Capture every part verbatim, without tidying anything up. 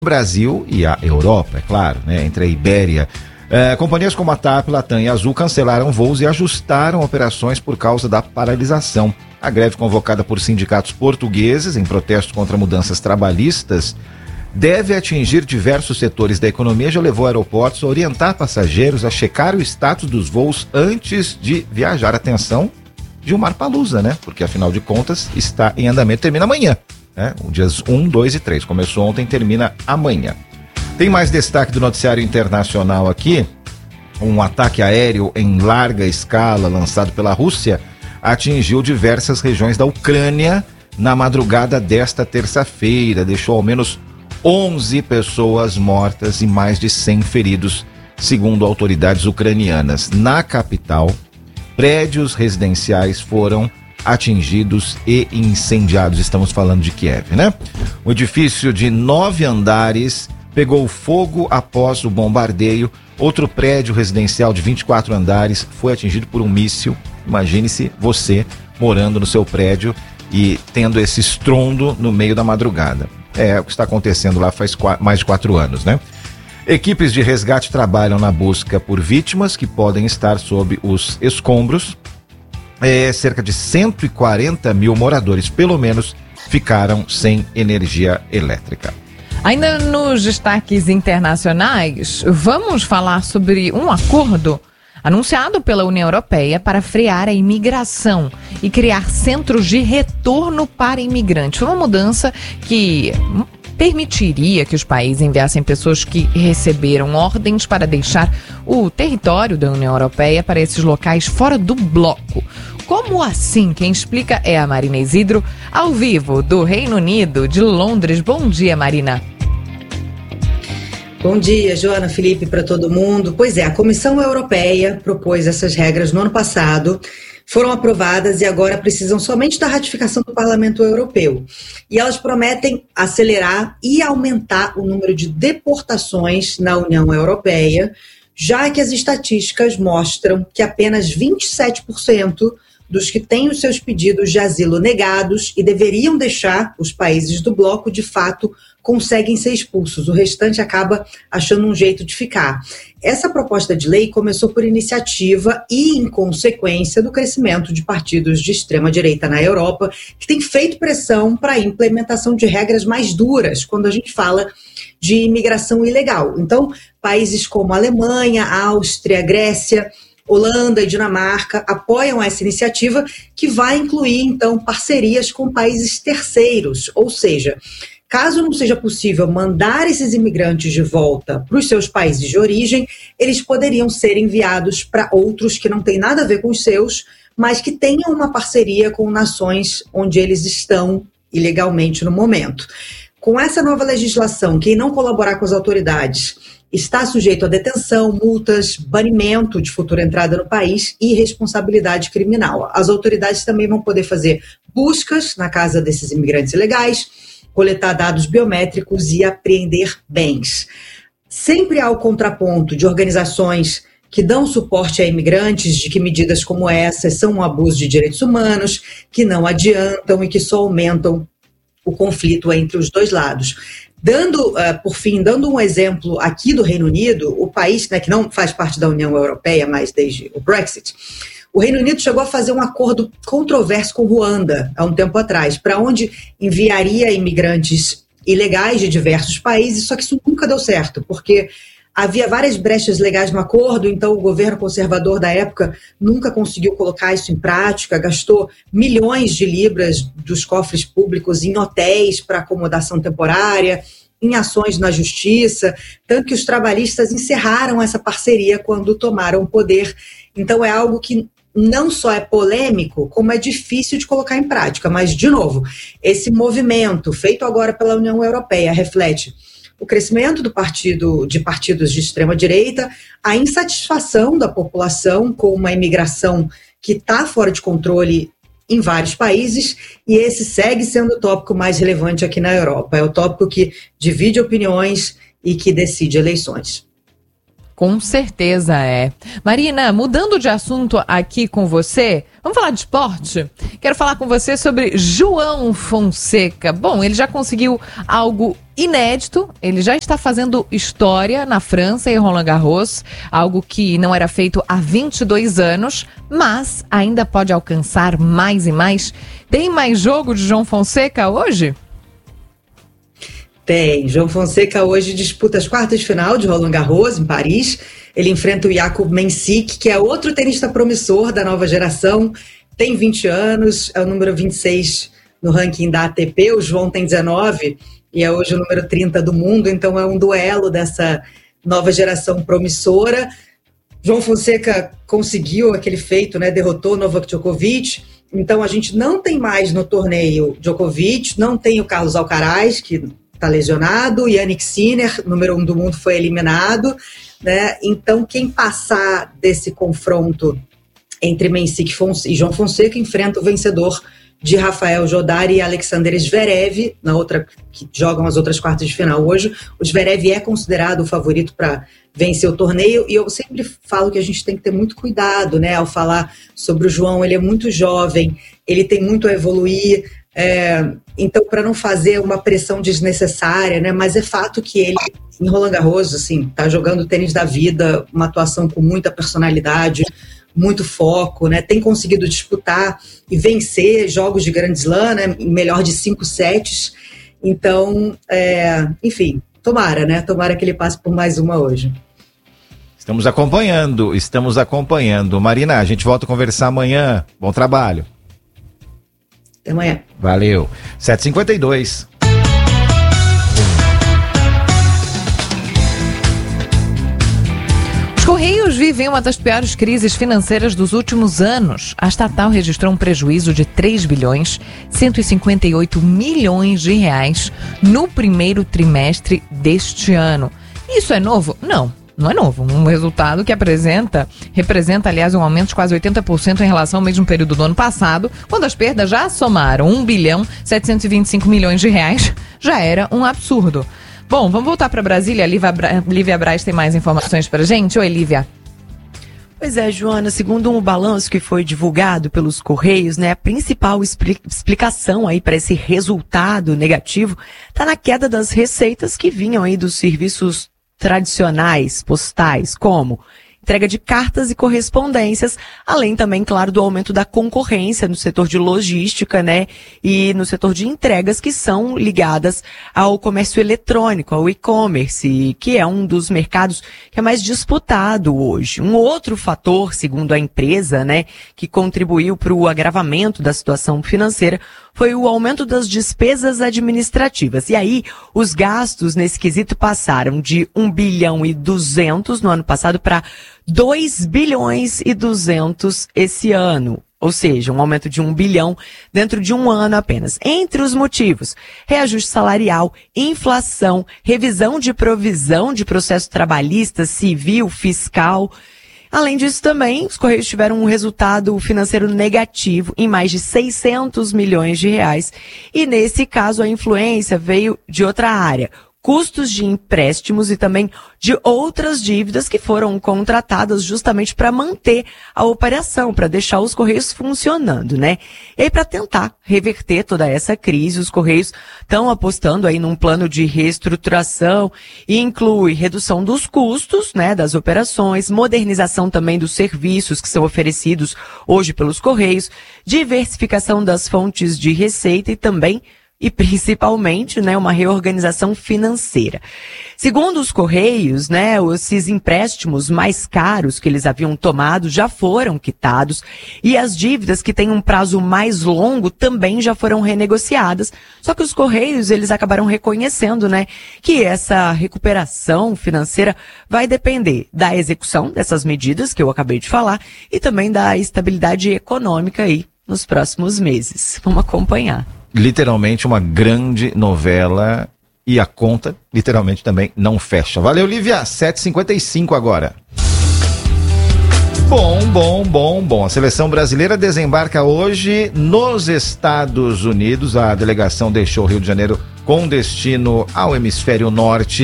Brasil e a Europa, é claro, né, entre a Ibéria. É, companhias como a TAP, Latam e Azul cancelaram voos e ajustaram operações por causa da paralisação. A greve convocada por sindicatos portugueses em protesto contra mudanças trabalhistas deve atingir diversos setores da economia, já levou aeroportos a orientar passageiros a checar o status dos voos antes de viajar. Atenção, Gilmar Palusa, né? Porque afinal de contas está em andamento, termina amanhã, né? Dias um, dois e três. Começou ontem, termina amanhã. Tem mais destaque do noticiário internacional aqui. Um ataque aéreo em larga escala lançado pela Rússia atingiu diversas regiões da Ucrânia na madrugada desta terça-feira. Deixou ao menos onze pessoas mortas e mais de cem feridos, segundo autoridades ucranianas. Na capital, prédios residenciais foram atingidos e incendiados. Estamos falando de Kiev, né? O edifício de nove andares pegou fogo após o bombardeio. Outro prédio residencial de vinte e quatro andares foi atingido por um míssil. Imagine-se você morando no seu prédio e tendo esse estrondo no meio da madrugada. É o que está acontecendo lá faz qu- mais de quatro anos, né? Equipes de resgate trabalham na busca por vítimas que podem estar sob os escombros. É, cerca de cento e quarenta mil moradores, pelo menos, ficaram sem energia elétrica. Ainda nos destaques internacionais, vamos falar sobre um acordo anunciado pela União Europeia para frear a imigração e criar centros de retorno para imigrantes. Uma mudança que permitiria que os países enviassem pessoas que receberam ordens para deixar o território da União Europeia para esses locais fora do bloco. Como assim? Quem explica é a Marina Isidro, ao vivo do Reino Unido, de Londres. Bom dia, Marina. Bom dia, Joana, Felipe, para todo mundo. Pois é, a Comissão Europeia propôs essas regras no ano passado, foram aprovadas e agora precisam somente da ratificação do Parlamento Europeu. E elas prometem acelerar e aumentar o número de deportações na União Europeia, já que as estatísticas mostram que apenas vinte e sete por cento dos que têm os seus pedidos de asilo negados e deveriam deixar os países do bloco, de fato, conseguem ser expulsos. O restante acaba achando um jeito de ficar. Essa proposta de lei começou por iniciativa e em consequência do crescimento de partidos de extrema-direita na Europa, que tem feito pressão para a implementação de regras mais duras quando a gente fala de imigração ilegal. Então, países como Alemanha, Áustria, Grécia, Holanda e Dinamarca apoiam essa iniciativa, que vai incluir, então, parcerias com países terceiros, ou seja, caso não seja possível mandar esses imigrantes de volta para os seus países de origem, eles poderiam ser enviados para outros que não têm nada a ver com os seus, mas que tenham uma parceria com nações onde eles estão ilegalmente no momento. Com essa nova legislação, quem não colaborar com as autoridades está sujeito a detenção, multas, banimento de futura entrada no país e responsabilidade criminal. As autoridades também vão poder fazer buscas na casa desses imigrantes ilegais, coletar dados biométricos e apreender bens. Sempre há o contraponto de organizações que dão suporte a imigrantes de que medidas como essas são um abuso de direitos humanos, que não adiantam e que só aumentam o conflito entre os dois lados. Dando, uh, por fim, dando um exemplo aqui do Reino Unido, o país, né, que não faz parte da União Europeia mais desde o Brexit, o Reino Unido chegou a fazer um acordo controverso com Ruanda há um tempo atrás, para onde enviaria imigrantes ilegais de diversos países, só que isso nunca deu certo, porque havia várias brechas legais no acordo, então o governo conservador da época nunca conseguiu colocar isso em prática, gastou milhões de libras dos cofres públicos em hotéis para acomodação temporária, em ações na justiça, tanto que os trabalhistas encerraram essa parceria quando tomaram o poder. Então é algo que não só é polêmico, como é difícil de colocar em prática. Mas, de novo, esse movimento feito agora pela União Europeia reflete o crescimento do partido, de partidos de extrema-direita, a insatisfação da população com uma imigração que está fora de controle em vários países, e esse segue sendo o tópico mais relevante aqui na Europa. É o tópico que divide opiniões e que decide eleições. Com certeza é. Marina, mudando de assunto aqui com você, vamos falar de esporte? Quero falar com você sobre João Fonseca. Bom, ele já conseguiu algo inédito, ele já está fazendo história na França e Roland Garros, algo que não era feito há vinte e dois anos, mas ainda pode alcançar mais e mais. Tem mais jogo de João Fonseca hoje? Tem. João Fonseca hoje disputa as quartas de final de Roland Garros, em Paris. Ele enfrenta o Jakub Mensik, que é outro tenista promissor da nova geração. Tem vinte anos, é o número vinte e seis no ranking da A T P. O João tem dezenove e é hoje o número trinta do mundo. Então é um duelo dessa nova geração promissora. João Fonseca conseguiu aquele feito, né? Derrotou Novak Djokovic. Então a gente não tem mais no torneio Djokovic, não tem o Carlos Alcaraz, que está lesionado, Jannik Sinner, número um do mundo, foi eliminado, né? Então, quem passar desse confronto entre Mensik e João Fonseca enfrenta o vencedor de Rafael Jodar e Alexander Zverev, na outra, que jogam as outras quartas de final hoje. O Zverev é considerado o favorito para vencer o torneio, e eu sempre falo que a gente tem que ter muito cuidado, né, ao falar sobre o João. Ele é muito jovem, ele tem muito a evoluir, é, então para não fazer uma pressão desnecessária, né, mas é fato que ele, em Roland Garros, assim, tá jogando o tênis da vida, uma atuação com muita personalidade, muito foco, né, tem conseguido disputar e vencer jogos de Grand Slam, né, em melhor de cinco sets, então, é, enfim, tomara, né, tomara que ele passe por mais uma hoje. Estamos acompanhando, estamos acompanhando. Marina, a gente volta a conversar amanhã. Bom trabalho. Até amanhã. Valeu. sete e cinquenta e dois. Os Correios vivem uma das piores crises financeiras dos últimos anos. A estatal registrou um prejuízo de três bilhões cento e cinquenta e oito milhões de reais no primeiro trimestre deste ano. Isso é novo? Não. Não é novo, um resultado que apresenta, representa, aliás, um aumento de quase oitenta por cento em relação ao mesmo período do ano passado, quando as perdas já somaram um bilhão setecentos e vinte e cinco milhões de reais, já era um absurdo. Bom, vamos voltar para Brasília. A Lívia Braz tem mais informações para a gente. Oi, Lívia. Pois é, Joana, segundo um balanço que foi divulgado pelos Correios, né, a principal explicação aí para esse resultado negativo está na queda das receitas que vinham aí dos serviços tradicionais, postais, como entrega de cartas e correspondências, além também, claro, do aumento da concorrência no setor de logística, né, e no setor de entregas que são ligadas ao comércio eletrônico, ao e-commerce, que é um dos mercados que é mais disputado hoje. Um outro fator, segundo a empresa, né, que contribuiu para o agravamento da situação financeira foi o aumento das despesas administrativas. E aí, os gastos nesse quesito passaram de um bilhão e duzentos no ano passado para dois bilhões e duzentos esse ano. Ou seja, um aumento de um bilhão dentro de um ano apenas. Entre os motivos, reajuste salarial, inflação, revisão de provisão de processo trabalhista, civil, fiscal. Além disso também, os Correios tiveram um resultado financeiro negativo em mais de seiscentos milhões de reais. E nesse caso a influência veio de outra área. Custos de empréstimos e também de outras dívidas que foram contratadas justamente para manter a operação, para deixar os Correios funcionando, né? E aí, para tentar reverter toda essa crise, os Correios estão apostando aí num plano de reestruturação e inclui redução dos custos, né, das operações, modernização também dos serviços que são oferecidos hoje pelos Correios, diversificação das fontes de receita e também e principalmente, né, uma reorganização financeira. Segundo os Correios, né, esses empréstimos mais caros que eles haviam tomado já foram quitados e as dívidas que têm um prazo mais longo também já foram renegociadas. Só que os Correios, eles acabaram reconhecendo, né, que essa recuperação financeira vai depender da execução dessas medidas que eu acabei de falar e também da estabilidade econômica aí nos próximos meses. Vamos acompanhar. Literalmente uma grande novela e a conta, literalmente, também não fecha. Valeu, Lívia. sete e cinquenta e cinco agora. Bom, bom, bom, bom. A seleção brasileira desembarca hoje nos Estados Unidos. A delegação deixou o Rio de Janeiro com destino ao hemisfério norte.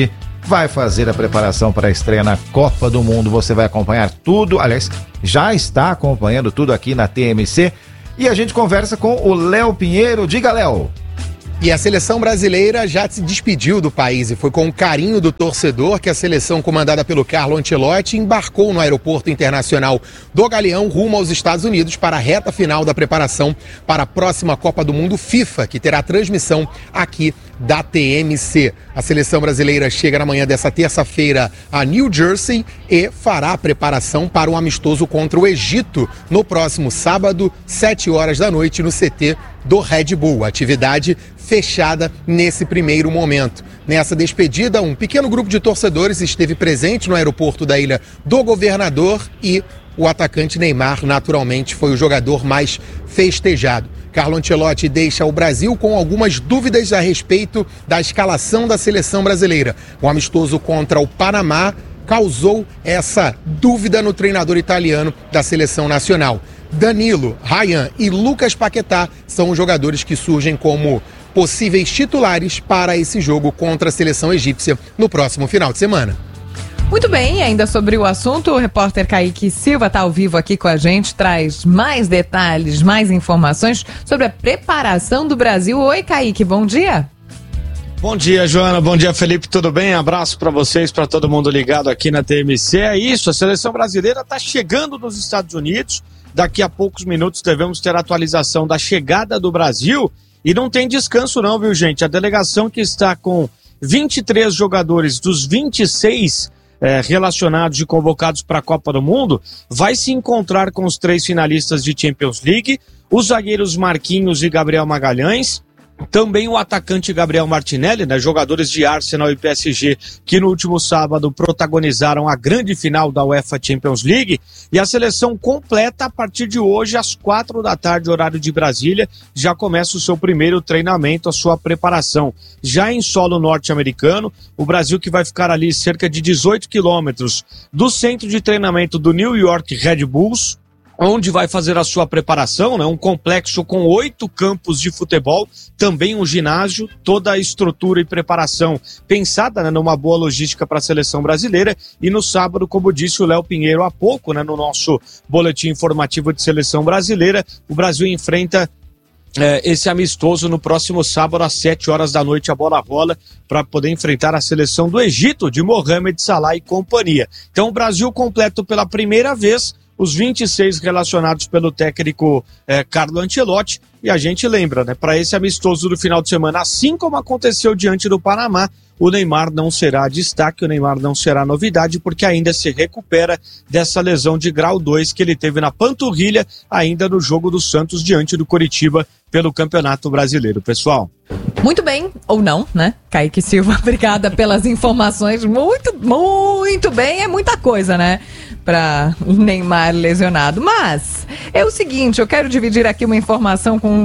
vai fazer a preparação para a estreia na Copa do Mundo. Você vai acompanhar tudo, aliás, já está acompanhando tudo aqui na T M C. E a gente conversa com o Léo Pinheiro. Diga, Léo. E a seleção brasileira já se despediu do país e foi com o carinho do torcedor que a seleção comandada pelo Carlo Ancelotti embarcou no aeroporto internacional do Galeão rumo aos Estados Unidos para a reta final da preparação para a próxima Copa do Mundo FIFA, que terá transmissão aqui da T M C. A seleção brasileira chega na manhã dessa terça-feira a New Jersey e fará a preparação para um amistoso contra o Egito no próximo sábado, sete horas da noite, no C T do Red Bull. Atividade fechada nesse primeiro momento. Nessa despedida, um pequeno grupo de torcedores esteve presente no aeroporto da Ilha do Governador e o atacante Neymar, naturalmente, foi o jogador mais festejado. Carlo Ancelotti deixa o Brasil com algumas dúvidas a respeito da escalação da seleção brasileira. O amistoso contra o Panamá causou essa dúvida no treinador italiano da seleção nacional. Danilo, Ryan e Lucas Paquetá são os jogadores que surgem como possíveis titulares para esse jogo contra a seleção egípcia no próximo final de semana. Muito bem, ainda sobre o assunto, o repórter Kaique Silva está ao vivo aqui com a gente, traz mais detalhes, mais informações sobre a preparação do Brasil. Oi, Kaique, bom dia. Bom dia, Joana, bom dia, Felipe, tudo bem? Abraço para vocês, para todo mundo ligado aqui na T M C. É isso, a seleção brasileira está chegando nos Estados Unidos. Daqui a poucos minutos devemos ter a atualização da chegada do Brasil. E não tem descanso não, viu, gente? A delegação que está com vinte e três jogadores dos vinte e seis eh, relacionados e convocados para a Copa do Mundo vai se encontrar com os três finalistas de Champions League, os zagueiros Marquinhos e Gabriel Magalhães, também o atacante Gabriel Martinelli, né, jogadores de Arsenal e P S G que no último sábado protagonizaram a grande final da UEFA Champions League, e a seleção completa a partir de hoje às quatro da tarde, horário de Brasília, já começa o seu primeiro treinamento, a sua preparação. Já em solo norte-americano, o Brasil que vai ficar ali cerca de dezoito quilômetros do centro de treinamento do New York Red Bulls, onde vai fazer a sua preparação, né? Um complexo com oito campos de futebol, também um ginásio, toda a estrutura e preparação pensada, né, numa boa logística para a seleção brasileira. E no sábado, como disse o Léo Pinheiro há pouco, né, no nosso boletim informativo de seleção brasileira, o Brasil enfrenta É, esse amistoso no próximo sábado às sete horas da noite, a bola rola para poder enfrentar a seleção do Egito de Mohamed Salah e companhia. Então o Brasil completo pela primeira vez os vinte e seis relacionados pelo técnico eh, Carlo Ancelotti, e a gente lembra, né, para esse amistoso do final de semana, assim como aconteceu diante do Panamá, o Neymar não será destaque, o Neymar não será novidade, porque ainda se recupera dessa lesão de grau dois que ele teve na panturrilha, ainda no jogo do Santos diante do Coritiba pelo Campeonato Brasileiro, pessoal. Muito bem, ou não, né? Kaique Silva, obrigada pelas informações, muito, muito bem, é muita coisa, né? Para Neymar lesionado. Mas é o seguinte, eu quero dividir aqui uma informação com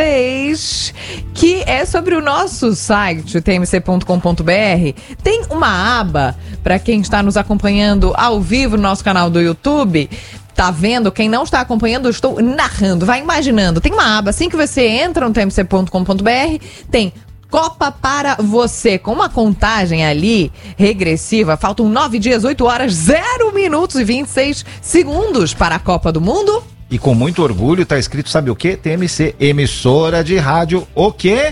vocês, que é sobre o nosso site, t m c ponto com ponto b r. Tem uma aba, para quem está nos acompanhando ao vivo no nosso canal do YouTube, tá vendo? Quem não está acompanhando, eu estou narrando, vai imaginando. Tem uma aba, assim que você entra no t m c ponto com ponto b r, tem Copa para você, com uma contagem ali regressiva. Faltam nove dias, oito horas, zero minutos e vinte e seis segundos para a Copa do Mundo. E com muito orgulho tá escrito, sabe o quê? T M C, emissora de rádio, o quê?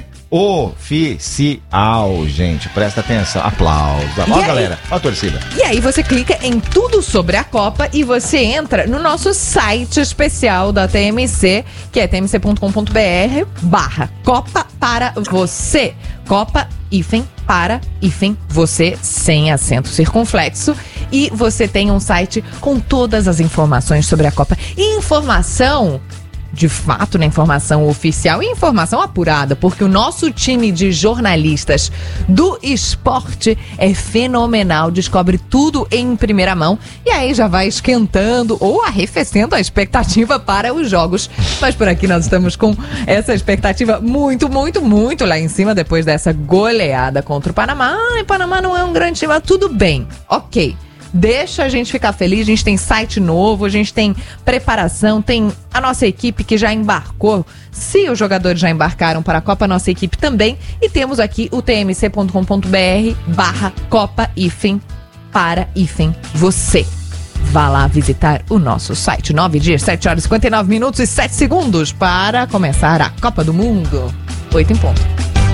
Oficial, gente, presta atenção, aplausos, ó, galera, ó a torcida. E aí você clica em tudo sobre a Copa e você entra no nosso site especial da T M C, que é t m c ponto com ponto b r barra Copa para você. Copa, hífen, para, hífen, você, sem acento circunflexo. E você tem um site com todas as informações sobre a Copa. Informação de fato, na informação oficial e informação apurada, porque o nosso time de jornalistas do esporte é fenomenal, descobre tudo em primeira mão e aí já vai esquentando ou arrefecendo a expectativa para os jogos. Mas por aqui nós estamos com essa expectativa muito, muito, muito lá em cima depois dessa goleada contra o Panamá. Ah, o Panamá não é um grande time, tudo bem, ok. deixa a gente ficar feliz. A gente tem site novo, a gente tem preparação, tem a nossa equipe que já embarcou. Se os jogadores já embarcaram para a Copa, nossa equipe também. E temos aqui o tmc.com.br barra Copa hífen para hífen você. Vá lá visitar o nosso site. Nove dias, sete horas, cinquenta e nove minutos e sete segundos para começar a Copa do Mundo. Oito em ponto.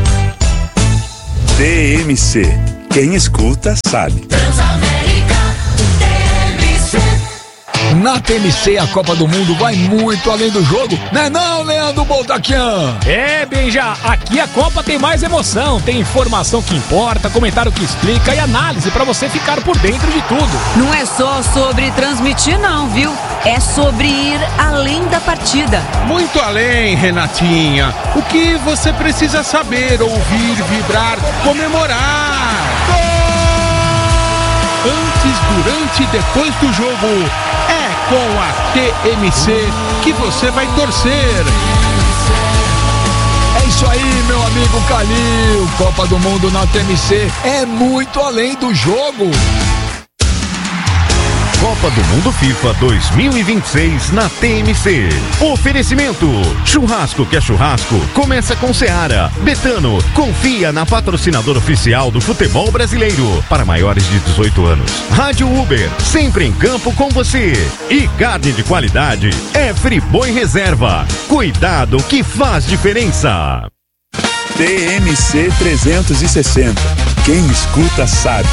T M C. Quem escuta sabe. Na T M C, a Copa do Mundo vai muito além do jogo, né não, Leandro Boltaquian? É, Benja, aqui a Copa tem mais emoção, tem informação que importa, comentário que explica e análise pra você ficar por dentro de tudo. Não é só sobre transmitir não, viu? É sobre ir além da partida. Muito além, Renatinha. O que você precisa saber, ouvir, vibrar, comemorar. Gol! Antes, durante e depois do jogo. É com a T M C que você vai torcer. É isso aí, meu amigo Calil. Copa do Mundo na T M C é muito além do jogo. Copa do Mundo FIFA dois mil e vinte e seis na T M C. Oferecimento: churrasco que é churrasco, começa com Seara. Betano, confia na patrocinadora oficial do futebol brasileiro. Para maiores de dezoito anos. Rádio Uber, sempre em campo com você. E carne de qualidade é Friboi Reserva. Cuidado que faz diferença. T M C trezentos e sessenta. Quem escuta sabe.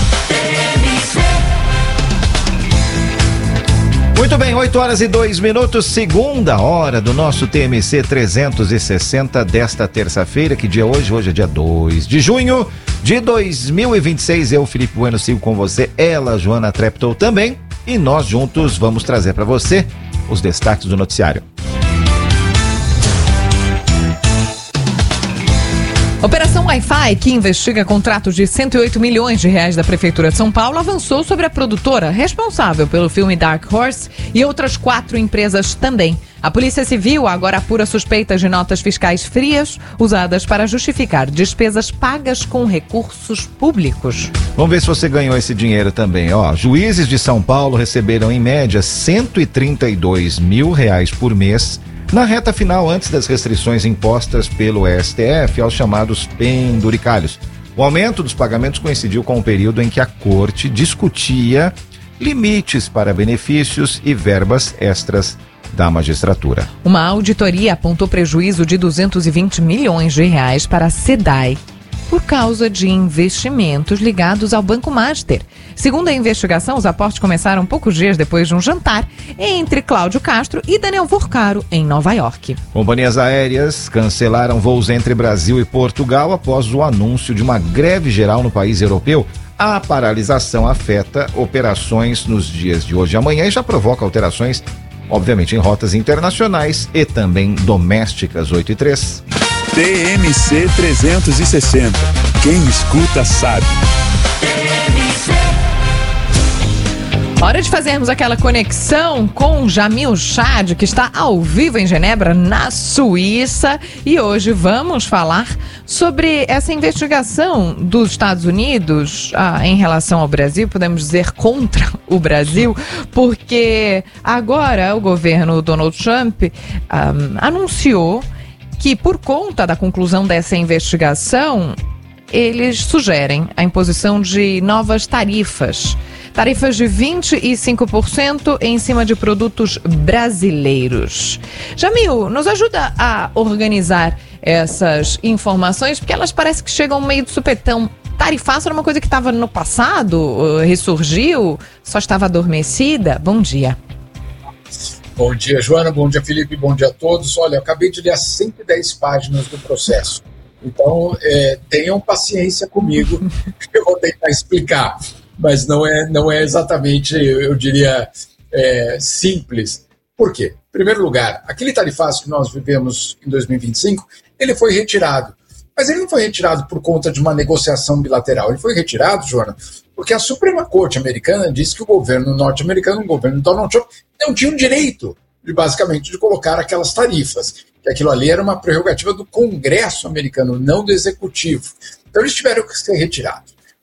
Muito bem, oito horas e dois minutos, segunda hora do nosso T M C trezentos e sessenta desta terça-feira. Que dia é hoje? Hoje é dia dois de junho de dois mil e vinte e seis. Eu, Felipe Bueno, sigo com você, ela, Joana Treptow também. E nós juntos vamos trazer para você os destaques do noticiário. Operação Wi-Fi, que investiga contratos de cento e oito milhões de reais da Prefeitura de São Paulo, avançou sobre a produtora responsável pelo filme Dark Horse e outras quatro empresas também. A Polícia Civil agora apura suspeitas de notas fiscais frias usadas para justificar despesas pagas com recursos públicos. Vamos ver se você ganhou esse dinheiro também. Ó, juízes de São Paulo receberam em média cento e trinta e dois mil reais por mês na reta final, antes das restrições impostas pelo S T F aos chamados penduricalhos. O aumento dos pagamentos coincidiu com o período em que a corte discutia limites para benefícios e verbas extras da magistratura. Uma auditoria apontou prejuízo de duzentos e vinte milhões de reais para a SEDAI por causa de investimentos ligados ao Banco Master. Segundo a investigação, os aportes começaram poucos dias depois de um jantar entre Cláudio Castro e Daniel Vorcaro, em Nova York. Companhias aéreas cancelaram voos entre Brasil e Portugal após o anúncio de uma greve geral no país europeu. A paralisação afeta operações nos dias de hoje e amanhã e já provoca alterações, obviamente, em rotas internacionais e também domésticas. Oito e três. T M C trezentos e sessenta. Quem escuta sabe. Hora de fazermos aquela conexão com Jamil Chad, que está ao vivo em Genebra, na Suíça. E hoje vamos falar sobre essa investigação dos Estados Unidos ah, em relação ao Brasil, podemos dizer contra o Brasil, porque agora o governo Donald Trump ah, anunciou que, por conta da conclusão dessa investigação, eles sugerem a imposição de novas tarifas. Tarifas de vinte e cinco por cento em cima de produtos brasileiros. Jamil, nos ajuda a organizar essas informações, porque elas parecem que chegam meio de supetão. Tarifaço era uma coisa que estava no passado, ressurgiu, só estava adormecida. Bom dia. Bom dia, Joana. Bom dia, Felipe. Bom dia a todos. Olha, eu acabei de ler as cento e dez páginas do processo. Então, é, tenham paciência comigo, eu vou tentar explicar. Mas não é, não é exatamente, eu diria, é, simples. Por quê? Em primeiro lugar, aquele tarifaço que nós vivemos em dois mil e vinte e cinco, ele foi retirado. Mas ele não foi retirado por conta de uma negociação bilateral. Ele foi retirado, Joana, porque a Suprema Corte americana disse que o governo norte-americano, o governo Donald Trump, não tinha o direito, de, basicamente, de colocar aquelas tarifas. Que aquilo ali era uma prerrogativa do Congresso americano, não do Executivo. Então eles tiveram que ser retirados.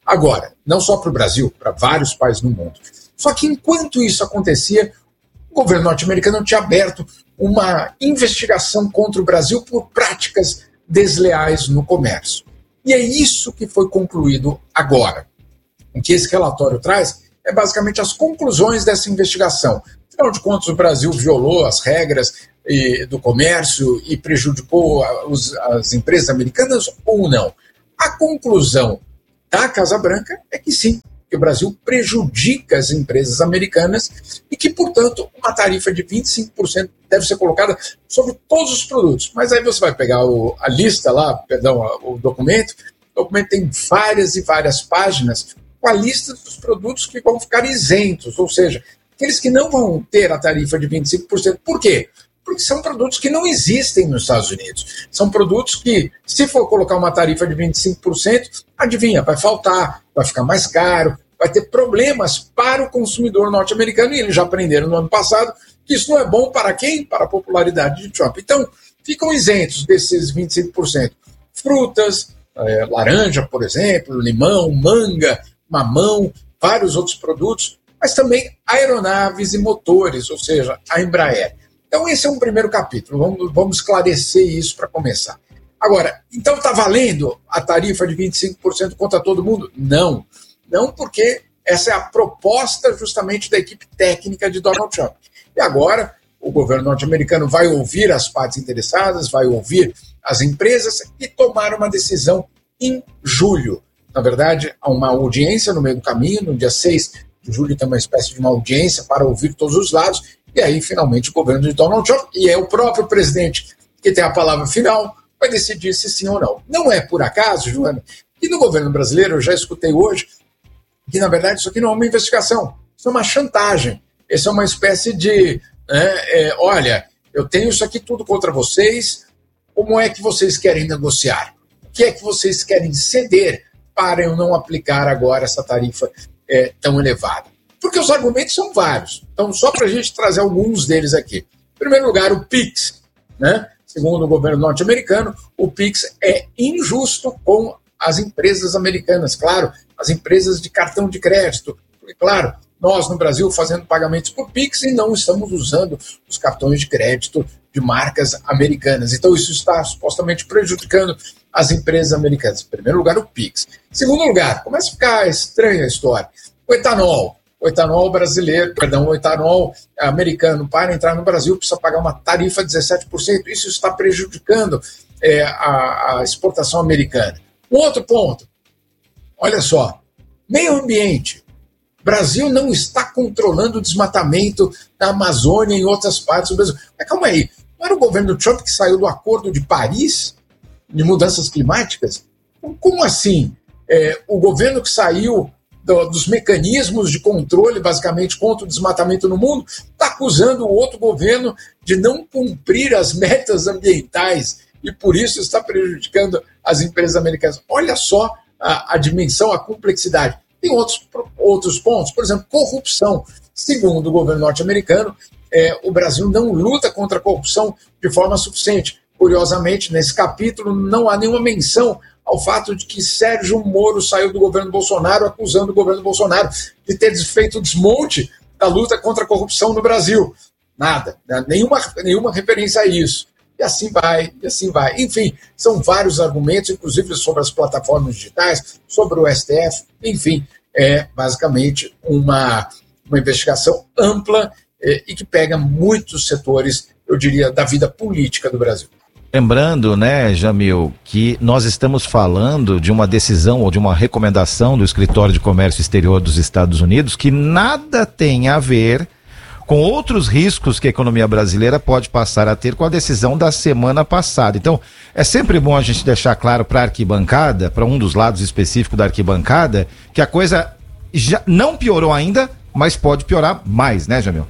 Agora, não só para o Brasil, para vários países no mundo. Só que enquanto isso acontecia, o governo norte-americano tinha aberto uma investigação contra o Brasil por práticas desleais no comércio. E é isso que foi concluído agora. O que esse relatório traz é basicamente as conclusões dessa investigação. Afinal de contas, o Brasil violou as regras e, do comércio e prejudicou a, os, as empresas americanas ou não? A conclusão da Casa Branca é que sim, que o Brasil prejudica as empresas americanas e que, portanto, uma tarifa de vinte e cinco por cento deve ser colocada sobre todos os produtos. Mas aí você vai pegar o, a lista lá, perdão, o documento, o documento tem várias e várias páginas com a lista dos produtos que vão ficar isentos, ou seja, aqueles que não vão ter a tarifa de vinte e cinco por cento. Por quê? Porque são produtos que não existem nos Estados Unidos. São produtos que, se for colocar uma tarifa de vinte e cinco por cento, adivinha, vai faltar, vai ficar mais caro, vai ter problemas para o consumidor norte-americano, e eles já aprenderam no ano passado que isso não é bom para quem? Para a popularidade de Trump. Então, ficam isentos desses vinte e cinco por cento. Frutas, é, laranja, por exemplo, limão, manga, mamão, vários outros produtos, mas também aeronaves e motores, ou seja, a Embraer. Então, esse é um primeiro capítulo. Vamos, vamos esclarecer isso para começar. Agora, então está valendo a tarifa de vinte e cinco por cento contra todo mundo? Não. Não, porque essa é a proposta justamente da equipe técnica de Donald Trump. E agora, o governo norte-americano vai ouvir as partes interessadas, vai ouvir as empresas e tomar uma decisão em julho. Na verdade, há uma audiência no meio do caminho, no dia seis de julho tem uma espécie de uma audiência para ouvir todos os lados, e aí, finalmente, o governo de Donald Trump, e é o próprio presidente que tem a palavra final, vai decidir se sim ou não. Não é por acaso, Joana, que no governo brasileiro, eu já escutei hoje, que, na verdade, isso aqui não é uma investigação, isso é uma chantagem. Isso é uma espécie de, né, é, olha, eu tenho isso aqui tudo contra vocês, como é que vocês querem negociar? O que é que vocês querem ceder para eu não aplicar agora essa tarifa é, tão elevada? Porque os argumentos são vários. Então, só para a gente trazer alguns deles aqui. Em primeiro lugar, o PIX, né? Segundo o governo norte-americano, o PIX é injusto com as empresas americanas, claro, as empresas de cartão de crédito. Porque, claro, nós no Brasil fazendo pagamentos por PIX e não estamos usando os cartões de crédito de marcas americanas. Então, isso está supostamente prejudicando as empresas americanas. Em primeiro lugar, o PIX. Em segundo lugar, começa a ficar estranha a história. O etanol. O etanol brasileiro, perdão, o etanol americano, para entrar no Brasil, precisa pagar uma tarifa de dezessete por cento. Isso está prejudicando é, a, a exportação americana. Um outro ponto, olha só, meio ambiente. O Brasil não está controlando o desmatamento na Amazônia e em outras partes do Brasil. Mas calma aí, não era o governo Trump que saiu do Acordo de Paris de mudanças climáticas? Como assim? É, o governo que saiu do, dos mecanismos de controle, basicamente, contra o desmatamento no mundo, está acusando o outro governo de não cumprir as metas ambientais e, por isso, está prejudicando as empresas americanas. Olha só a, a dimensão, a complexidade. Tem outros, outros pontos, por exemplo, corrupção. Segundo o governo norte-americano, é, o Brasil não luta contra a corrupção de forma suficiente. Curiosamente, nesse capítulo, não há nenhuma menção ao fato de que Sérgio Moro saiu do governo Bolsonaro acusando o governo Bolsonaro de ter feito o desmonte da luta contra a corrupção no Brasil. Nada, né? nenhuma, nenhuma referência a isso. E assim vai, e assim vai. Enfim, são vários argumentos, inclusive sobre as plataformas digitais, sobre o S T F, enfim, é basicamente uma, uma investigação ampla é, e que pega muitos setores, eu diria, da vida política do Brasil. Lembrando, né, Jamil, que nós estamos falando de uma decisão ou de uma recomendação do Escritório de Comércio Exterior dos Estados Unidos que nada tem a ver com outros riscos que a economia brasileira pode passar a ter com a decisão da semana passada. Então, é sempre bom a gente deixar claro para a arquibancada, para um dos lados específicos da arquibancada, que a coisa já não piorou ainda, mas pode piorar mais, né, Jamil?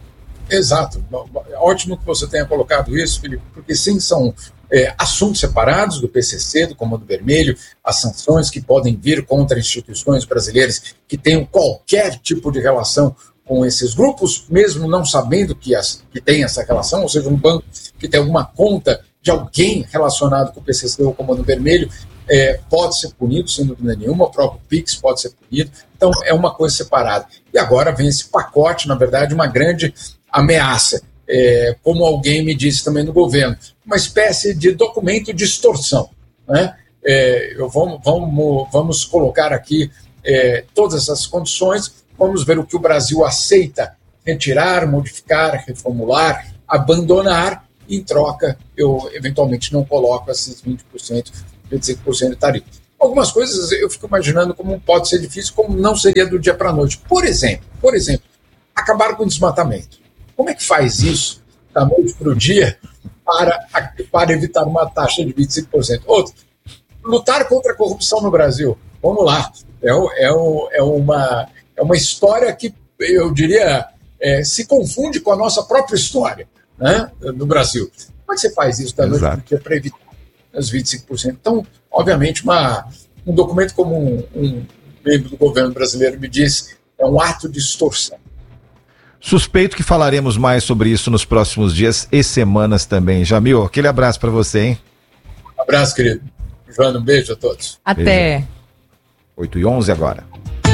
Exato. Ótimo que você tenha colocado isso, Felipe, porque sim, são é, assuntos separados do P C C, do Comando Vermelho, as sanções que podem vir contra instituições brasileiras que tenham qualquer tipo de relação com esses grupos, mesmo não sabendo que, as, que tem essa relação, ou seja, um banco que tem alguma conta de alguém relacionado com o P C C ou Comando Vermelho, é, pode ser punido, sem dúvida nenhuma, o próprio Pix pode ser punido, então é uma coisa separada. E agora vem esse pacote, na verdade, uma grande ameaça, é, como alguém me disse também no governo, uma espécie de documento de extorsão, né? É, eu vamos, vamos, vamos colocar aqui é, todas essas condições, vamos ver o que o Brasil aceita retirar, modificar, reformular, abandonar, e em troca eu eventualmente não coloco esses vinte por cento, vinte e cinco por cento de tarifa. Algumas coisas eu fico imaginando como pode ser difícil, como não seria do dia para a noite. Por exemplo, por exemplo, acabar com o desmatamento. Como é que faz isso da noite para o dia para, para evitar uma taxa de vinte e cinco por cento? Outro, lutar contra a corrupção no Brasil. Vamos lá. É, é, é, uma, é uma história que, eu diria, é, se confunde com a nossa própria história, né, no Brasil. Como é que você faz isso da noite para o dia para evitar os vinte e cinco por cento? Então, obviamente, uma, um documento como um, um membro do governo brasileiro me disse, é um ato de extorsão. Suspeito que falaremos mais sobre isso nos próximos dias e semanas também. Jamil, aquele abraço para você, hein? Um abraço, querido. Joana, um beijo a todos. Até. Beijo. oito e onze agora.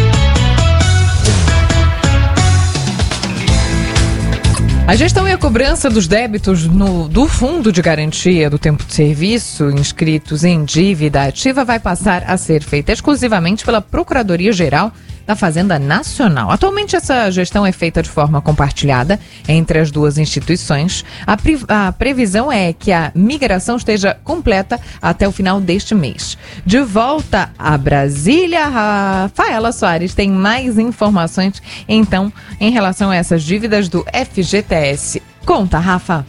A gestão e a cobrança dos débitos no, do Fundo de Garantia do Tempo de Serviço inscritos em dívida ativa vai passar a ser feita exclusivamente pela Procuradoria-Geral da Fazenda Nacional. Atualmente, essa gestão é feita de forma compartilhada entre as duas instituições. A, pri- a previsão é que a migração esteja completa até o final deste mês. De volta a Brasília, Rafaela Soares tem mais informações, então, em relação a essas dívidas do F G T S. Conta, Rafa.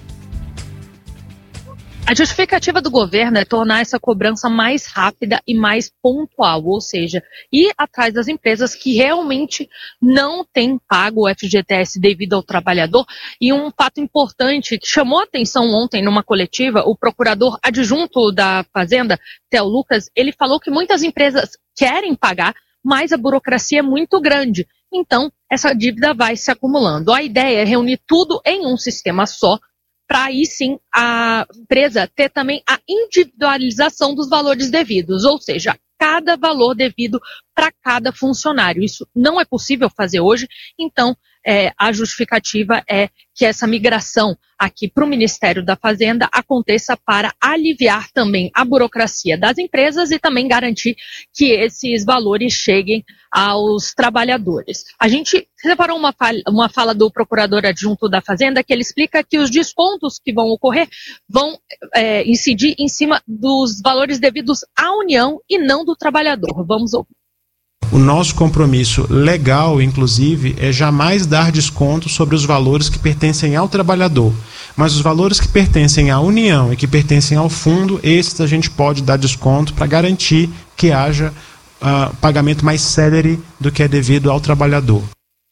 A justificativa do governo é tornar essa cobrança mais rápida e mais pontual, ou seja, ir atrás das empresas que realmente não têm pago o F G T S devido ao trabalhador. E um fato importante que chamou a atenção ontem numa coletiva, o procurador adjunto da Fazenda, Theo Lucas, ele falou que muitas empresas querem pagar, mas a burocracia é muito grande. Então, essa dívida vai se acumulando. A ideia é reunir tudo em um sistema só, para aí sim a empresa ter também a individualização dos valores devidos, ou seja, cada valor devido para cada funcionário. Isso não é possível fazer hoje, então é, a justificativa é que essa migração aqui para o Ministério da Fazenda aconteça para aliviar também a burocracia das empresas e também garantir que esses valores cheguem aos trabalhadores. A gente separou uma fala, uma fala do procurador adjunto da Fazenda que ele explica que os descontos que vão ocorrer vão é, incidir em cima dos valores devidos à União e não do trabalhador. Vamos ouvir. O nosso compromisso legal, inclusive, é jamais dar desconto sobre os valores que pertencem ao trabalhador. Mas os valores que pertencem à União e que pertencem ao fundo, esses a gente pode dar desconto para garantir que haja uh, pagamento mais célere do que é devido ao trabalhador.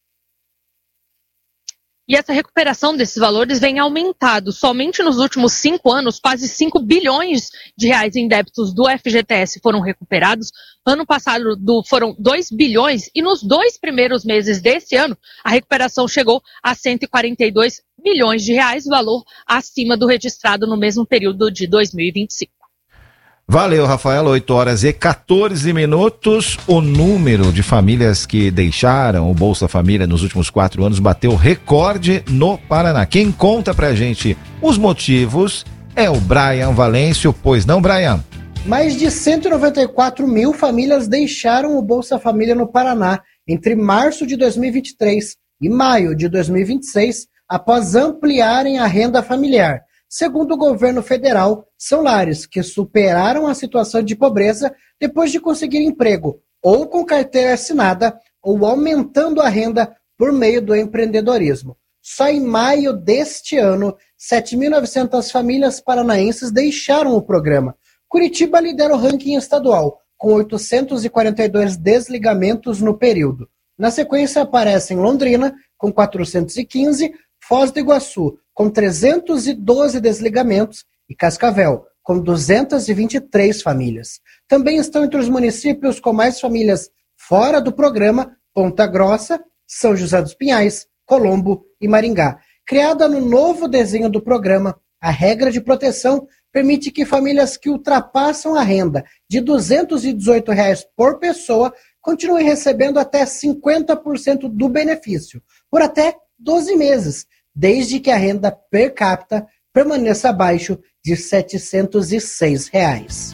E essa recuperação desses valores vem aumentado. Somente nos últimos cinco anos, quase cinco bilhões de reais em débitos do F G T S foram recuperados. Ano passado do, foram dois bilhões e nos dois primeiros meses desse ano, a recuperação chegou a cento e quarenta e dois milhões de reais, valor acima do registrado no mesmo período de dois mil e vinte e cinco. Valeu, Rafael. oito horas e quatorze minutos. O número de famílias que deixaram o Bolsa Família nos últimos quatro anos bateu recorde no Paraná. Quem conta pra gente os motivos é o Brian Valêncio. Pois não, Brian? Mais de cento e noventa e quatro mil famílias deixaram o Bolsa Família no Paraná entre março de dois mil e vinte e três e maio de dois mil e vinte e seis, após ampliarem a renda familiar. Segundo o governo federal, são lares que superaram a situação de pobreza depois de conseguir emprego, ou com carteira assinada, ou aumentando a renda por meio do empreendedorismo. Só em maio deste ano, sete mil e novecentas famílias paranaenses deixaram o programa. Curitiba lidera o ranking estadual, com oitocentos e quarenta e dois desligamentos no período. Na sequência aparecem Londrina, com quatrocentos e quinze, Foz do Iguaçu, com trezentos e doze desligamentos, e Cascavel, com duzentas e vinte e três famílias. Também estão entre os municípios com mais famílias fora do programa Ponta Grossa, São José dos Pinhais, Colombo e Maringá. Criada no novo desenho do programa, a regra de proteção permite que famílias que ultrapassam a renda de duzentos e dezoito reais por pessoa continuem recebendo até cinquenta por cento do benefício, por até doze meses, desde que a renda per capita permaneça abaixo de setecentos e seis reais.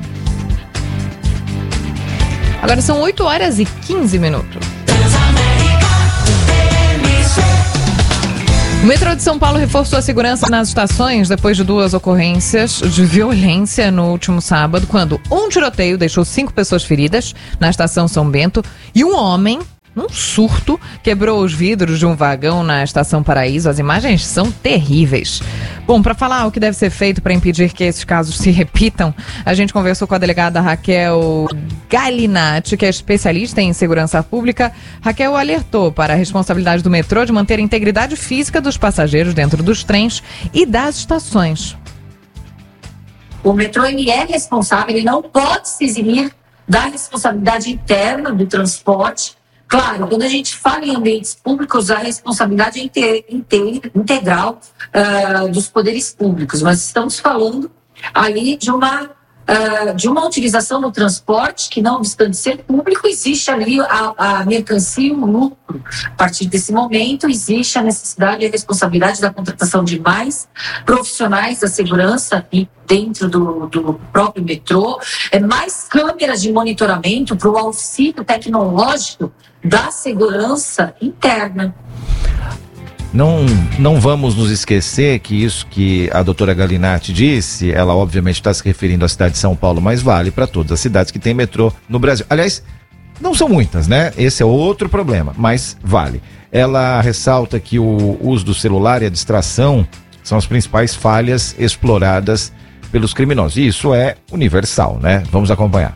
Agora são oito horas e quinze minutos. O metrô de São Paulo reforçou a segurança nas estações depois de duas ocorrências de violência no último sábado, quando um tiroteio deixou cinco pessoas feridas na estação São Bento e um homem, num surto, quebrou os vidros de um vagão na estação Paraíso. As imagens são terríveis. Bom, para falar o que deve ser feito para impedir que esses casos se repitam, a gente conversou com a delegada Raquel Galinatti, que é especialista em segurança pública. Raquel alertou para a responsabilidade do metrô de manter a integridade física dos passageiros dentro dos trens e das estações. O metrô ele é responsável, ele não pode se eximir da responsabilidade interna do transporte. Claro, quando a gente fala em ambientes públicos, a responsabilidade é inte- inte- integral uh, dos poderes públicos, mas estamos falando ali de uma, uh, de uma utilização do transporte que, não obstante ser público, existe ali a, a mercancia, o lucro. A partir desse momento, existe a necessidade e a responsabilidade da contratação de mais profissionais da segurança e dentro do, do próprio metrô, é mais câmeras de monitoramento para o auxílio tecnológico da segurança interna. Não, não vamos nos esquecer que isso que a doutora Galinatti disse, ela obviamente está se referindo à cidade de São Paulo, mas vale para todas as cidades que tem metrô no Brasil. Aliás, não são muitas, né? Esse é outro problema, mas vale. Ela ressalta que o uso do celular e a distração são as principais falhas exploradas pelos criminosos. E isso é universal, né? Vamos acompanhar.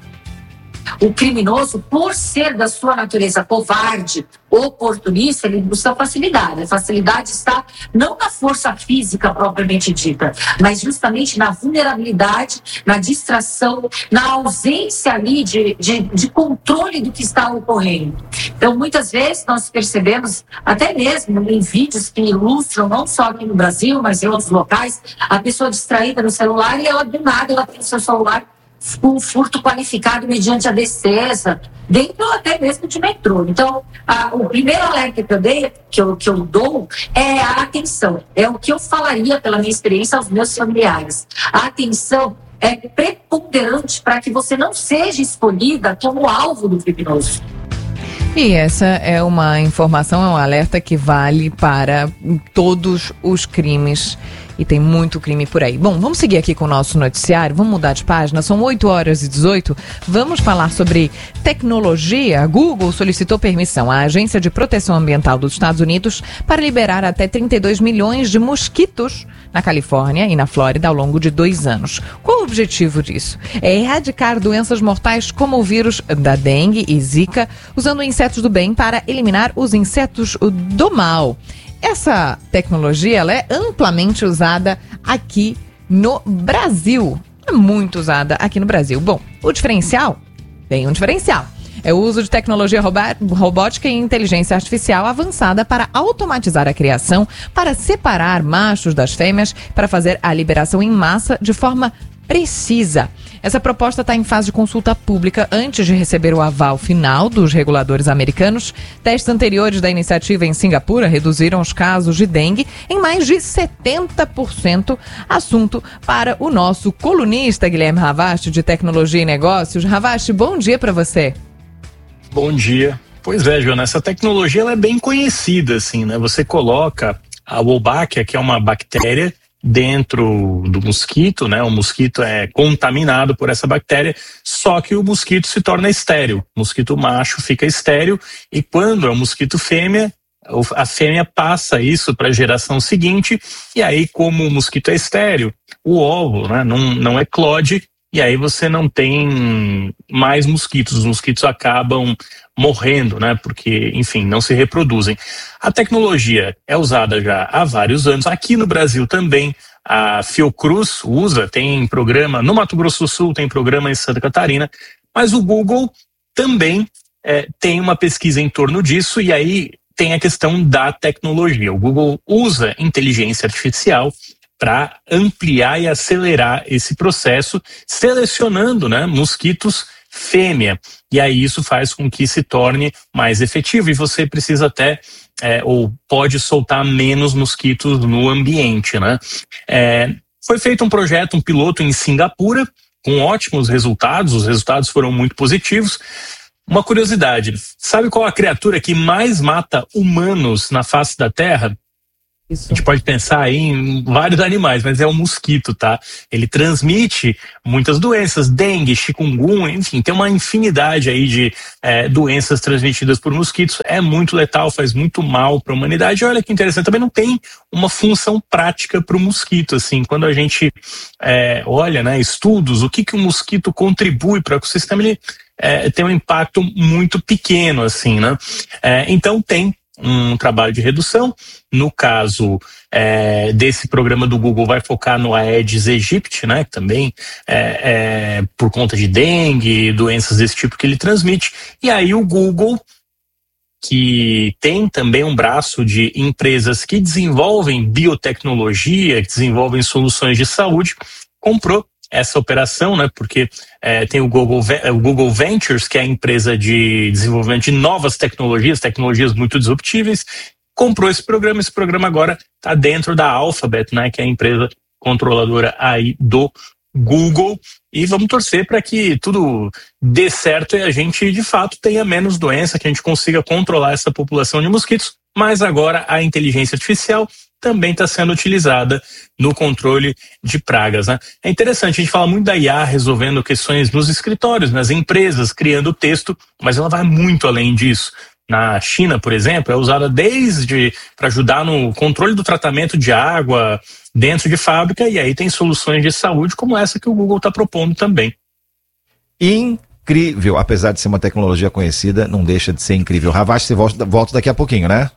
O criminoso, por ser da sua natureza covarde, oportunista, ele busca facilidade. A facilidade está não na força física propriamente dita, mas justamente na vulnerabilidade, na distração, na ausência ali de, de, de controle do que está ocorrendo. Então, muitas vezes nós percebemos, até mesmo em vídeos que ilustram, não só aqui no Brasil, mas em outros locais, a pessoa distraída no celular e ela, do nada, ela tem o seu celular um furto qualificado mediante a destreza, dentro até mesmo de metrô. Então, a, o primeiro alerta que eu, dei, que, eu, que eu dou é a atenção. É o que eu falaria, pela minha experiência, aos meus familiares. A atenção é preponderante para que você não seja escolhida como alvo do criminoso. E essa é uma informação, é um alerta que vale para todos os crimes. E tem muito crime por aí. Bom, vamos seguir aqui com o nosso noticiário, vamos mudar de página, são oito horas e dezoito, vamos falar sobre tecnologia. A Google solicitou permissão à Agência de Proteção Ambiental dos Estados Unidos para liberar até trinta e dois milhões de mosquitos na Califórnia e na Flórida ao longo de dois anos. Qual o objetivo disso? É erradicar doenças mortais como o vírus da dengue e zika, usando insetos do bem para eliminar os insetos do mal. Essa tecnologia ela é amplamente usada aqui no Brasil. É muito usada aqui no Brasil. Bom, o diferencial? Tem um diferencial. É o uso de tecnologia robótica e inteligência artificial avançada para automatizar a criação, para separar machos das fêmeas, para fazer a liberação em massa de forma precisa. Essa proposta está em fase de consulta pública antes de receber o aval final dos reguladores americanos. Testes anteriores da iniciativa em Singapura reduziram os casos de dengue em mais de setenta por cento. Assunto para o nosso colunista Guilherme Ravasti, de Tecnologia e Negócios. Ravasti, bom dia para você. Bom dia. Pois é, Joana, essa tecnologia ela é bem conhecida, assim, né? Você coloca a Wolbachia, que é uma bactéria, dentro do mosquito, né? O mosquito é contaminado por essa bactéria, só que o mosquito se torna estéril. O mosquito macho fica estéril e quando é um mosquito fêmea, a fêmea passa isso para a geração seguinte e aí, como o mosquito é estéril, o ovo, né, não, não eclode e aí você não tem mais mosquitos. Os mosquitos acabam morrendo, né? Porque, enfim, não se reproduzem. A tecnologia é usada já há vários anos. Aqui no Brasil também, a Fiocruz usa, tem programa no Mato Grosso do Sul, tem programa em Santa Catarina, mas o Google também é, tem uma pesquisa em torno disso e aí tem a questão da tecnologia. O Google usa inteligência artificial para ampliar e acelerar esse processo, selecionando, né, mosquitos fêmea. E aí isso faz com que se torne mais efetivo e você precisa até, é, ou pode soltar menos mosquitos no ambiente, né? É, foi feito um projeto, um piloto em Singapura, com ótimos resultados, os resultados foram muito positivos. Uma curiosidade, sabe qual a criatura que mais mata humanos na face da Terra? Isso. A gente pode pensar aí em vários animais, mas é o mosquito, tá? Ele transmite muitas doenças, dengue, chikungunya, enfim, tem uma infinidade aí de é, doenças transmitidas por mosquitos. É muito letal, faz muito mal para a humanidade. Olha que interessante, também não tem uma função prática para o mosquito, assim. Quando a gente é, olha, né, estudos, o que, que o mosquito contribui para o ecossistema, ele é, tem um impacto muito pequeno, assim, né? É, então tem um trabalho de redução. No caso é, desse programa do Google, vai focar no Aedes aegypti, né, que também é, é por conta de dengue, doenças desse tipo que ele transmite. E aí o Google, que tem também um braço de empresas que desenvolvem biotecnologia, que desenvolvem soluções de saúde, comprou essa operação, né, porque é, tem o Google, o Google Ventures, que é a empresa de desenvolvimento de novas tecnologias, tecnologias muito disruptíveis, comprou esse programa. Esse programa agora está dentro da Alphabet, né, que é a empresa controladora aí do Google, e vamos torcer para que tudo dê certo e a gente de fato tenha menos doença, que a gente consiga controlar essa população de mosquitos. Mas agora a inteligência artificial também está sendo utilizada no controle de pragas, né? É interessante, a gente fala muito da I A resolvendo questões nos escritórios, nas empresas, criando texto, mas ela vai muito além disso. Na China, por exemplo, é usada desde para ajudar no controle do tratamento de água dentro de fábrica, e aí tem soluções de saúde como essa que o Google está propondo também. Incrível, apesar de ser uma tecnologia conhecida, não deixa de ser incrível. Ravache, você volta, volta daqui a pouquinho, né?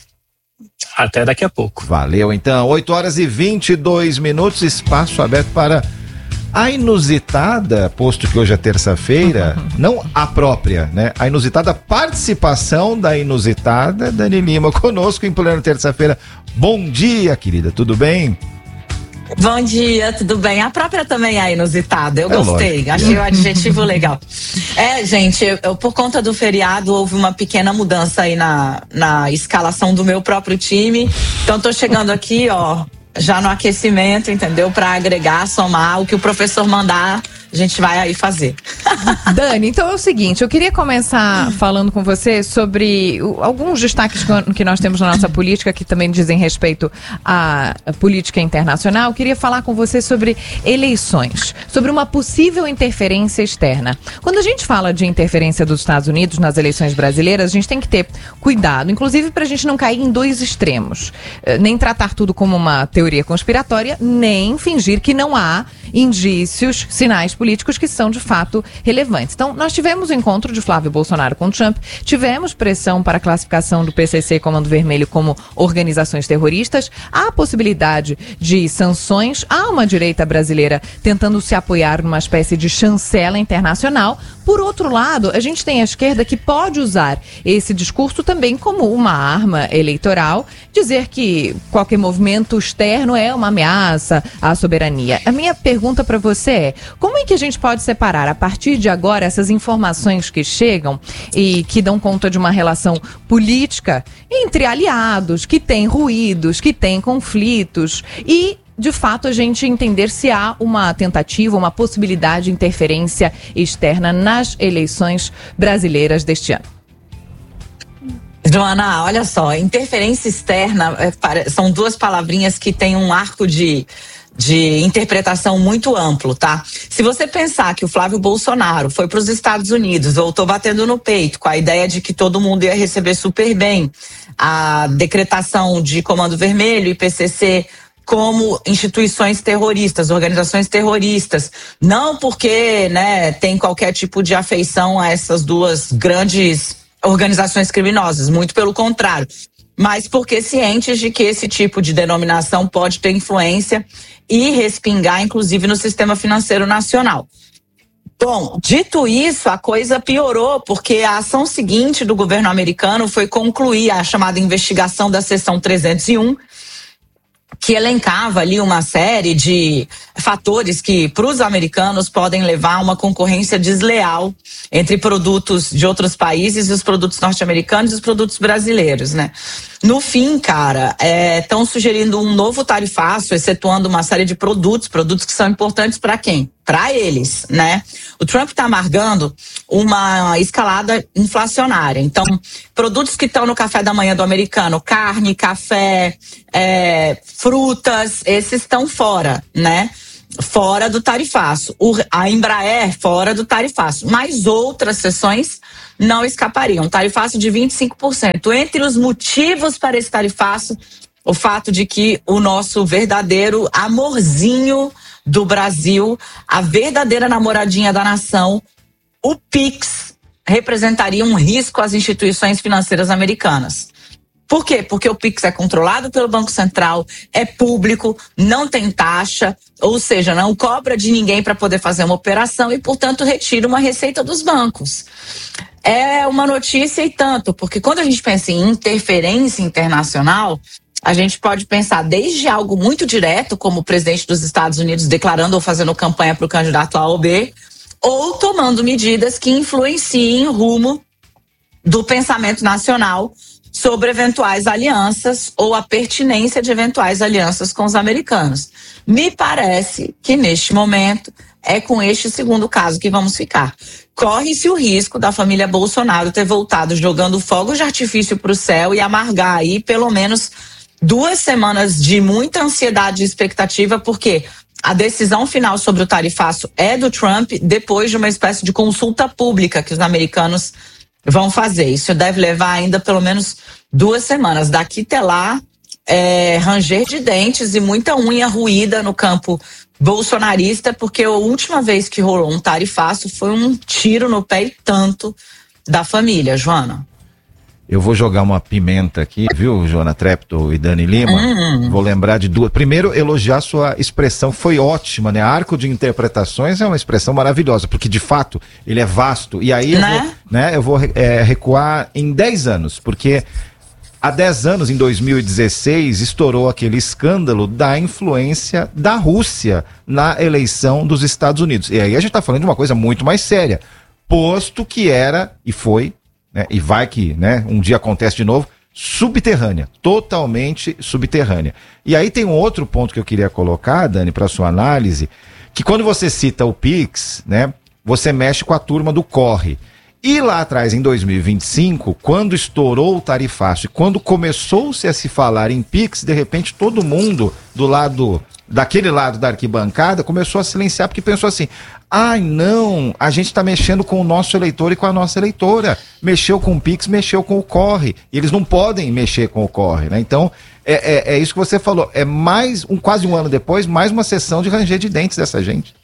Até daqui a pouco. Valeu, então. oito horas e vinte e dois minutos, espaço aberto para a inusitada, posto que hoje é terça-feira, uhum. não a própria, né? A inusitada participação da inusitada Dani Lima conosco em plena terça-feira. Bom dia, querida, tudo bem? Bom dia, tudo bem? A própria também é inusitada, eu é gostei, lógico. achei o adjetivo legal. É, gente, eu, eu, por conta do feriado houve uma pequena mudança aí na, na escalação do meu próprio time, então tô chegando aqui, ó, já no aquecimento, entendeu? Para agregar, somar, o que o professor mandar, a gente vai aí fazer. Dani, então é o seguinte, eu queria começar falando com você sobre alguns destaques que nós temos na nossa política, que também dizem respeito à política internacional. Eu queria falar com você sobre eleições, sobre uma possível interferência externa. Quando a gente fala de interferência dos Estados Unidos nas eleições brasileiras, a gente tem que ter cuidado, inclusive para a gente não cair em dois extremos. Nem tratar tudo como uma teoria conspiratória, nem fingir que não há indícios, sinais políticos que são de fato relevantes. Então, nós tivemos o encontro de Flávio Bolsonaro com Trump, tivemos pressão para a classificação do P C C e Comando Vermelho como organizações terroristas, há a possibilidade de sanções, há uma direita brasileira tentando se apoiar numa espécie de chancela internacional. Por outro lado, a gente tem a esquerda que pode usar esse discurso também como uma arma eleitoral, dizer que qualquer movimento externo é uma ameaça à soberania. A minha pergunta para você é, como é que a gente pode separar, a partir de agora, essas informações que chegam e que dão conta de uma relação política entre aliados, que tem ruídos, que tem conflitos, e de fato a gente entender se há uma tentativa, uma possibilidade de interferência externa nas eleições brasileiras deste ano? Joana, olha só, interferência externa é, são duas palavrinhas que têm um arco de, de interpretação muito amplo, tá? Se você pensar que o Flávio Bolsonaro foi para os Estados Unidos, voltou batendo no peito com a ideia de que todo mundo ia receber super bem a decretação de Comando Vermelho e P C C como instituições terroristas, organizações terroristas, não porque, né, tem qualquer tipo de afeição a essas duas grandes organizações criminosas, muito pelo contrário, mas porque cientes de que esse tipo de denominação pode ter influência e respingar, inclusive, no sistema financeiro nacional. Bom, dito isso, a coisa piorou, porque a ação seguinte do governo americano foi concluir a chamada investigação da seção trezentos e um, que elencava ali uma série de fatores que, para os americanos, podem levar a uma concorrência desleal entre produtos de outros países e os produtos norte-americanos e os produtos brasileiros, né? No fim, cara, estão é, sugerindo um novo tarifaço, excetuando uma série de produtos, produtos que são importantes para quem? Para eles, né? O Trump está amargando uma escalada inflacionária. Então, produtos que estão no café da manhã do americano, carne, café, é, frutas, esses estão fora, né? Fora do tarifaço. O, a Embraer fora do tarifaço. Mas outras seções não escapariam. Tarifaço de vinte e cinco por cento. Entre os motivos para esse tarifaço, o fato de que o nosso verdadeiro amorzinho do Brasil, a verdadeira namoradinha da nação, o Pix, representaria um risco às instituições financeiras americanas. Por quê? Porque o Pix é controlado pelo Banco Central, é público, não tem taxa, ou seja, não cobra de ninguém para poder fazer uma operação e, portanto, retira uma receita dos bancos. É uma notícia e tanto, porque quando a gente pensa em interferência internacional, a gente pode pensar desde algo muito direto, como o presidente dos Estados Unidos declarando ou fazendo campanha para o candidato A ou B, ou tomando medidas que influenciem o rumo do pensamento nacional sobre eventuais alianças ou a pertinência de eventuais alianças com os americanos. Me parece que neste momento é com este segundo caso que vamos ficar. Corre-se o risco da família Bolsonaro ter voltado jogando fogos de artifício para o céu e amargar aí pelo menos duas semanas de muita ansiedade e expectativa, porque a decisão final sobre o tarifaço é do Trump depois de uma espécie de consulta pública que os americanos vão fazer. Isso deve levar ainda pelo menos duas semanas. Daqui até lá, é, ranger de dentes e muita unha ruída no campo bolsonarista, porque a última vez que rolou um tarifaço foi um tiro no pé e tanto da família, Joana. Eu vou jogar uma pimenta aqui, viu, Joana Treptow e Dani Lima? Hum. Vou lembrar de duas. Primeiro, elogiar sua expressão, foi ótima, né? Arco de interpretações é uma expressão maravilhosa, porque de fato ele é vasto. E aí eu né? vou, né, eu vou é, recuar em dez anos, porque há dez anos, em dois mil e dezesseis, estourou aquele escândalo da influência da Rússia na eleição dos Estados Unidos. E aí a gente está falando de uma coisa muito mais séria, posto que era e foi, né, e vai que, né, um dia acontece de novo, subterrânea, totalmente subterrânea. E aí tem um outro ponto que eu queria colocar, Dani, para sua análise, que quando você cita o Pix, né, você mexe com a turma do corre. E lá atrás, em dois mil e vinte e cinco, quando estourou o tarifaço e quando começou-se a se falar em Pix, de repente todo mundo do lado, daquele lado da arquibancada, começou a silenciar porque pensou assim, ai não, a gente está mexendo com o nosso eleitor e com a nossa eleitora. Mexeu com o Pix, mexeu com o corre. E eles não podem mexer com o corre, né? Então, é, é, é isso que você falou. É mais, um, quase um ano depois, mais uma sessão de ranger de dentes dessa gente.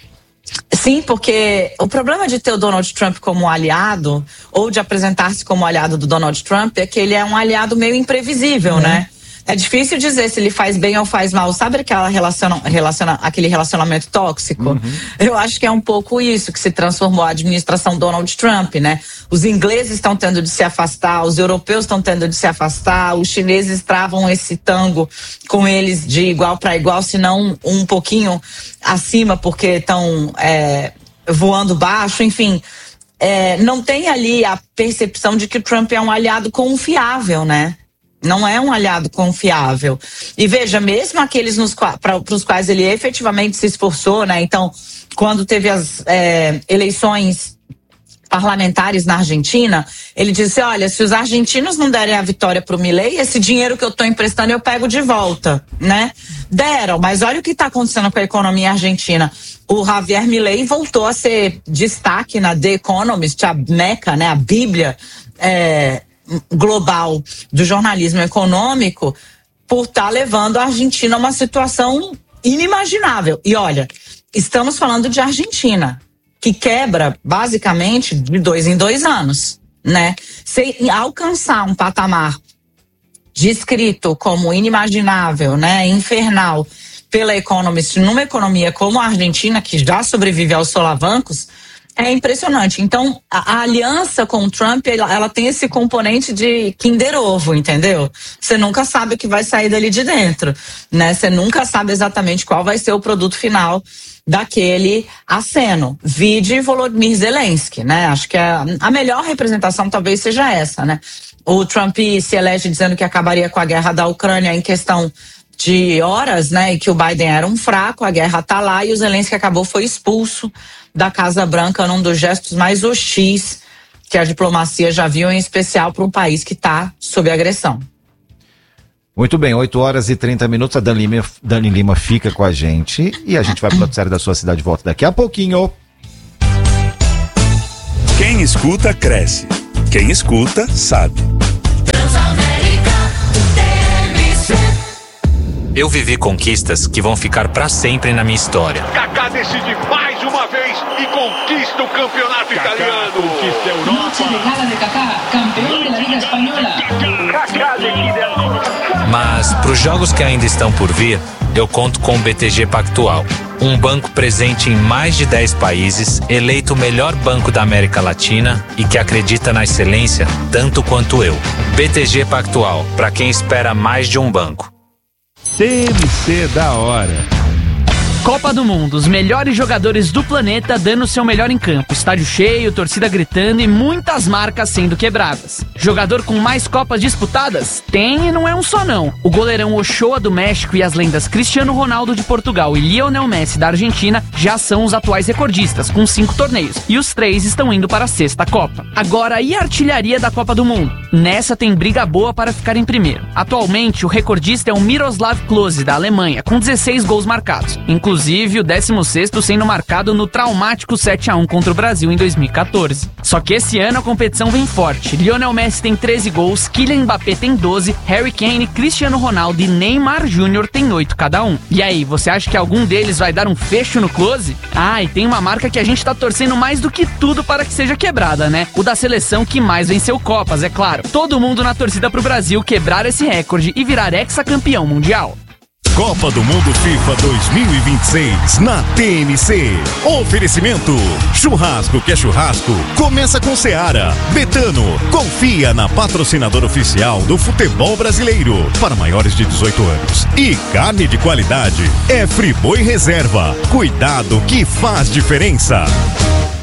Sim, porque o problema de ter o Donald Trump como aliado, ou de apresentar-se como aliado do Donald Trump, é que ele é um aliado meio imprevisível, uhum. né? É difícil dizer se ele faz bem ou faz mal. Sabe aquela relaciona, relaciona, aquele relacionamento tóxico? Uhum. Eu acho que é um pouco isso que se transformou a administração Donald Trump, né? Os ingleses estão tendo de se afastar, os europeus estão tendo de se afastar, os chineses travam esse tango com eles de igual para igual, se não um pouquinho acima, porque estão é, voando baixo, enfim. É, não tem ali a percepção de que o Trump é um aliado confiável, né? Não é um aliado confiável. E veja, mesmo aqueles para os quais ele efetivamente se esforçou, né? Então, quando teve as é, eleições parlamentares na Argentina, ele disse, olha, se os argentinos não derem a vitória para o Milei, esse dinheiro que eu estou emprestando eu pego de volta, né? Deram, mas olha o que está acontecendo com a economia argentina. O Javier Milei voltou a ser destaque na The Economist, a Meca, né? A Bíblia é, global do jornalismo econômico, por estar tá levando a Argentina a uma situação inimaginável. E olha, estamos falando de Argentina, que quebra basicamente de dois em dois anos, né? Se alcançar um patamar descrito como inimaginável, né, infernal, pela Economist, numa economia como a Argentina, que já sobrevive aos solavancos, É impressionante. Então, a, a aliança com o Trump, ela, ela tem esse componente de Kinder Ovo, entendeu? Você nunca sabe o que vai sair dali de dentro, né? Você nunca sabe exatamente qual vai ser o produto final daquele aceno. Vide Volodymyr Zelensky, né? Acho que a, a melhor representação talvez seja essa, né? O Trump se elege dizendo que acabaria com a guerra da Ucrânia em questão de horas, né? E que o Biden era um fraco, a guerra tá lá e o Zelensky acabou, foi expulso da Casa Branca num dos gestos mais hostis que a diplomacia já viu, em especial para um país que está sob agressão. Muito bem, oito horas e trinta minutos, a Dani Lima, Dani Lima fica com a gente e a gente vai para o noticiário da sua cidade, volta daqui a pouquinho. Quem escuta, cresce. Quem escuta, sabe. Eu vivi conquistas que vão ficar para sempre na minha história. Kaká decide mais uma vez e conquista o campeonato Kaká italiano. Conquista a Europa. Noche de gala de Kaká, campeão da Liga Espanhola. Kaká decide a... Mas para os jogos que ainda estão por vir, eu conto com o B T G Pactual. Um banco presente em mais de dez países, eleito o melhor banco da América Latina e que acredita na excelência tanto quanto eu. B T G Pactual, para quem espera mais de um banco. T M C da hora. Copa do Mundo, os melhores jogadores do planeta dando o seu melhor em campo, estádio cheio, torcida gritando e muitas marcas sendo quebradas. Jogador com mais Copas disputadas? Tem e não é um só não. O goleirão Ochoa do México e as lendas Cristiano Ronaldo de Portugal e Lionel Messi da Argentina já são os atuais recordistas, com cinco torneios, e os três estão indo para a sexta Copa. Agora, e a artilharia da Copa do Mundo? Nessa tem briga boa para ficar em primeiro. Atualmente, o recordista é o Miroslav Klose, da Alemanha, com dezesseis gols marcados, inclusive Inclusive o décimo sexto sendo marcado no traumático sete a um contra o Brasil em dois mil e quatorze. Só que esse ano a competição vem forte. Lionel Messi tem treze gols, Kylian Mbappé tem doze, Harry Kane, Cristiano Ronaldo e Neymar Júnior tem oito cada um. E aí, você acha que algum deles vai dar um fecho no Klose? Ah, e tem uma marca que a gente tá torcendo mais do que tudo para que seja quebrada, né? O da seleção que mais venceu Copas, é claro. Todo mundo na torcida pro Brasil quebrar esse recorde e virar hexacampeão mundial. Copa do Mundo FIFA dois mil e vinte e seis na T M C. Oferecimento: churrasco que é churrasco, começa com Seara. Betano, confia na patrocinadora oficial do futebol brasileiro para maiores de dezoito anos. E carne de qualidade é Friboi Reserva. Cuidado que faz diferença.